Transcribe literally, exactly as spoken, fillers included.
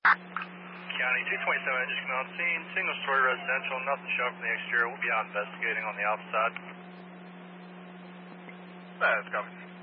County two twenty-seven engine come on scene, single story residential, nothing shown from the exterior. We'll be out investigating on the outside. That's coming.